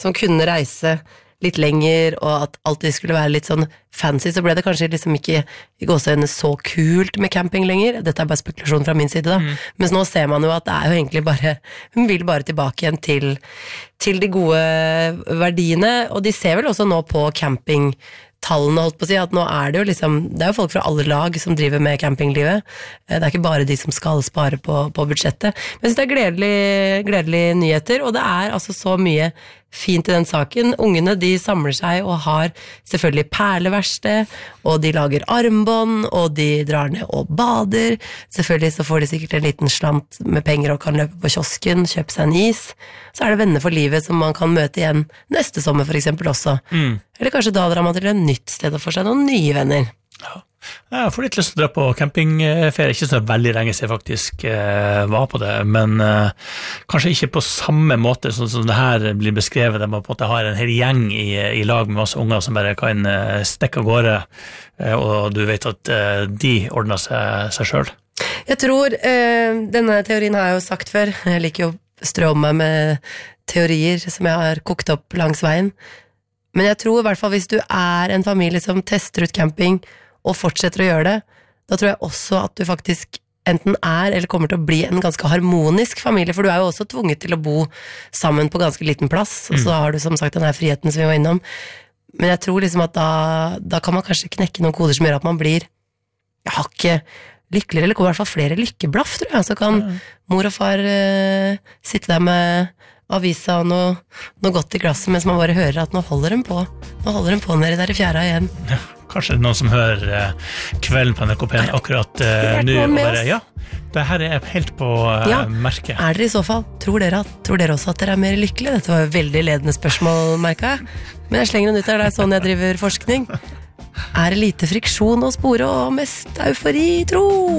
som kunne reise litt lenger, og at alltid skulle være litt sånn fancy, så ble det kanskje liksom ikke i gåseøynene så kult med camping lenger. Dette er bare spekulasjon fra min side da. Mens nå ser man jo at det er jo egentlig bare, hun vil bare tilbake igjen til de gode verdiene, og de ser vel også nå på campingtallene, holdt på å si, at nå er det jo liksom, det er jo folk fra alle lag som driver med campinglivet. Det er ikke bare de som skal spare på budsjettet. Men jeg synes det er gledelige nyheter, og det er altså så mye fint i den saken. Ungene, de samler seg og har selvfølgelig perleverksted, og de lager armbånd, og de drar ned og bader. Selvfølgelig så får de sikkert en liten slant med penger og kan løpe på kiosken, kjøpe seg en is. Så er det venner for livet som man kan møte igjen neste sommer for eksempel også. Eller kanskje da drar man til et nytt sted og får seg noen nye venner. Ja. Jeg får litt lyst til å dra på campingferie, ikke så veldig lenge siden jeg faktisk var på det, men kanskje ikke på samme måte som det her blir beskrevet, der man på en måte har en hel gjeng i lag med masse unger som bare kan stikke av gårde, og du vet at de ordner seg selv. Jeg tror, denne teorien har jeg jo sagt før, jeg liker jo å strø om meg med teorier som jeg har kokt opp langs veien, men jeg tror i hvert fall hvis du er en familie som tester ut camping, og fortsetter å gjøre det, da tror jeg også at du faktisk enten er, eller kommer til å bli en ganske harmonisk familie, for du er jo også tvunget til å bo sammen på ganske liten plass, og så har du som sagt den her friheten som vi var innom. Men jeg tror liksom at da kan man kanskje knekke noen koder som gjør at man blir hakket lykkeligere, eller kommer i hvert fall flere lykkeblaff, tror jeg. Så kan mor og far sitte der med avisa og noe godt i glasset, mens man bare hører at nå holder de på nede der i fjæra igjen. Ja. Kanskje noen som hører kvelden på NRK1 akkurat nå, og bare, ja, det her er helt på merket. Er dere i så fall? Tror dere også at dere er mer lykkelige? Dette var jo veldig ledende spørsmål, merket jeg. Men jeg slenger den ut der, det er sånn jeg driver forskning. Er det lite friksjon å spore og mest eufori, tro?